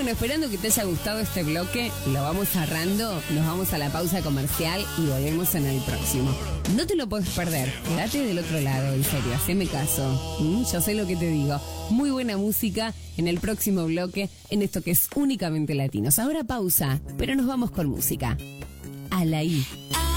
bueno, esperando que te haya gustado este bloque, lo vamos cerrando, nos vamos a la pausa comercial y volvemos en el próximo. No te lo puedes perder, quédate del otro lado, en serio, haceme caso. Yo sé lo que te digo. Muy buena música en el próximo bloque, en esto que es únicamente latinos. Ahora pausa, pero nos vamos con música. Alaí.